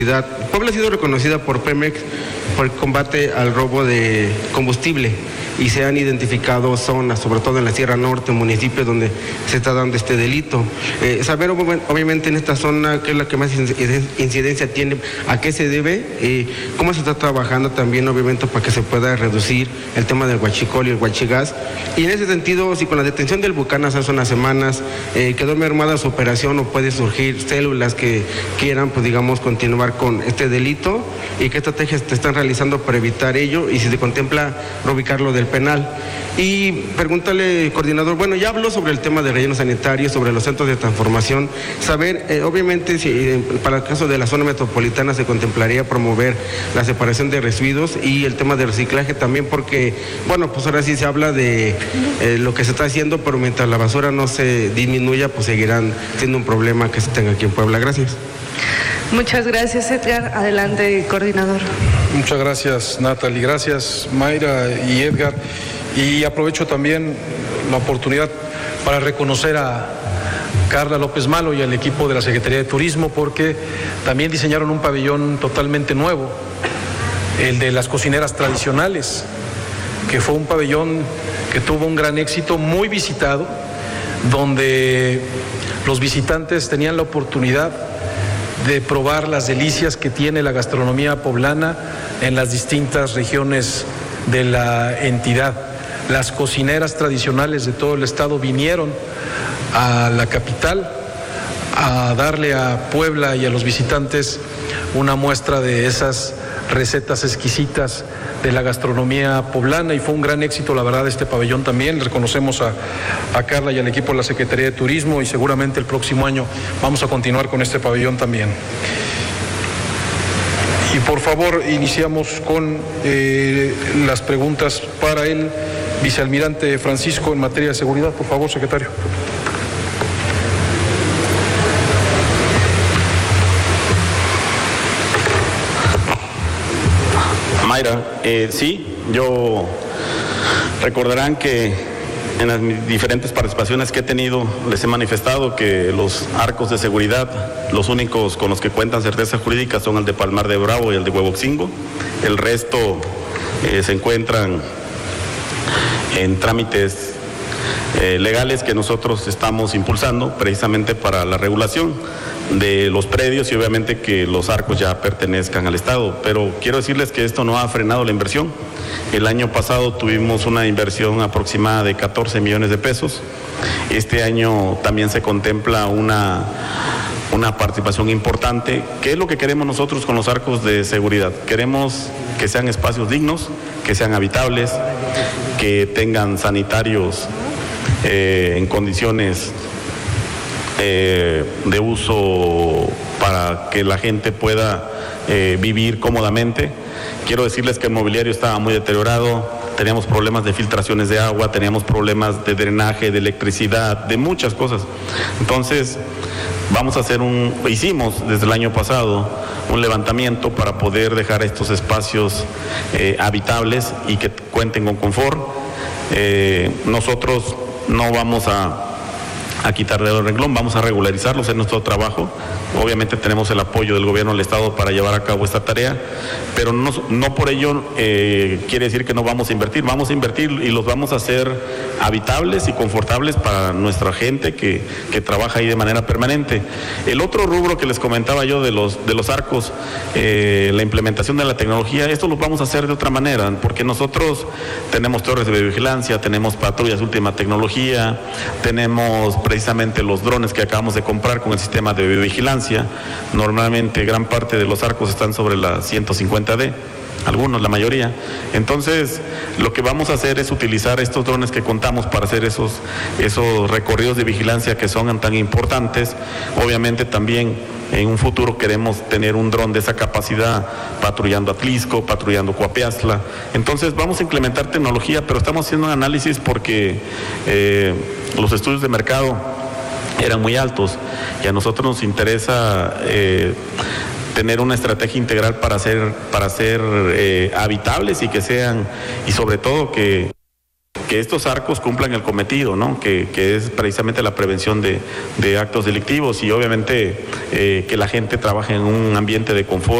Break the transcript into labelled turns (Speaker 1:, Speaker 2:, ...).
Speaker 1: Puebla ha sido reconocida por Pemex por el combate al robo de combustible y se han identificado zonas, sobre todo en la Sierra Norte, municipios donde se está dando este delito. Saber obviamente en esta zona qué es la que más incidencia tiene, a qué se debe, cómo se está trabajando también obviamente para que se pueda reducir el tema del huachicol y el huachigás. Y en ese sentido, si con la detención del Bucanas hace unas semanas quedó mermada su operación o puede surgir células que quieran, pues digamos, continuar con este delito, y qué estrategias te están realizando para evitar ello y si se contempla reubicarlo del penal. Y pregúntale, coordinador, bueno, ya habló sobre el tema de relleno sanitario, sobre los centros de transformación, saber, obviamente, si para el caso de la zona metropolitana se contemplaría promover la separación de residuos y el tema de reciclaje también, porque, bueno, pues ahora sí se habla de lo que se está haciendo, pero mientras la basura no se disminuya, pues seguirán siendo un problema que se tenga aquí en Puebla. Gracias.
Speaker 2: Muchas gracias, Edgar. Adelante, coordinador.
Speaker 3: Muchas gracias, Natalie. Gracias, Mayra y Edgar. Y aprovecho también la oportunidad para reconocer a Carla López Malo y al equipo de la Secretaría de Turismo, porque también diseñaron un pabellón totalmente nuevo, el de las cocineras tradicionales, que fue un pabellón que tuvo un gran éxito, muy visitado, donde los visitantes tenían la oportunidad de probar las delicias que tiene la gastronomía poblana en las distintas regiones de la entidad. Las cocineras tradicionales de todo el estado vinieron a la capital a darle a Puebla y a los visitantes una muestra de esas recetas exquisitas de la gastronomía poblana, y fue un gran éxito, la verdad, este pabellón también. Le reconocemos a Carla y al equipo de la Secretaría de Turismo, y seguramente el próximo año vamos a continuar con este pabellón también. Y por favor, iniciamos con las preguntas para el vicealmirante Francisco en materia de seguridad. Por favor, secretario.
Speaker 4: Mayra, sí, yo recordarán que en las diferentes participaciones que he tenido les he manifestado que los arcos de seguridad, los únicos con los que cuentan certeza jurídica son el de Palmar de Bravo y el de Huehuotzingua. El resto se encuentran en trámites legales que nosotros estamos impulsando precisamente para la regulación de los predios y obviamente que los arcos ya pertenezcan al Estado. Pero quiero decirles que esto no ha frenado la inversión. El año pasado tuvimos una inversión aproximada de 14 millones de pesos. Este año también se contempla una participación importante. ¿Qué es lo que queremos nosotros con los arcos de seguridad? Queremos que sean espacios dignos, que sean habitables, que tengan sanitarios en condiciones de uso para que la gente pueda vivir cómodamente. Quiero decirles que el mobiliario estaba muy deteriorado, teníamos problemas de filtraciones de agua, teníamos problemas de drenaje, de electricidad, de muchas cosas. Entonces, hicimos desde el año pasado un levantamiento para poder dejar estos espacios habitables y que cuenten con confort. Nosotros no vamos a quitar del renglón, vamos a regularizarlos en nuestro trabajo. Obviamente tenemos el apoyo del gobierno del Estado para llevar a cabo esta tarea, pero no por ello quiere decir que no vamos a invertir y los vamos a hacer habitables y confortables para nuestra gente que trabaja ahí de manera permanente. El otro rubro que les comentaba yo de los arcos, la implementación de la tecnología, esto lo vamos a hacer de otra manera, porque nosotros tenemos torres de videovigilancia, tenemos patrullas de última tecnología, tenemos precisamente los drones que acabamos de comprar con el sistema de videovigilancia. Normalmente gran parte de los arcos están sobre la 150D, algunos, la mayoría. Entonces, lo que vamos a hacer es utilizar estos drones que contamos para hacer esos recorridos de vigilancia que son tan importantes. Obviamente también en un futuro queremos tener un dron de esa capacidad patrullando Atlisco, patrullando Coapeaxtla. Entonces vamos a implementar tecnología, pero estamos haciendo un análisis porque los estudios de mercado eran muy altos y a nosotros nos interesa tener una estrategia integral para ser habitables y que sean, y sobre todo que estos arcos cumplan el cometido, ¿no? Que es precisamente la prevención de actos delictivos y obviamente que la gente trabaje en un ambiente de confort.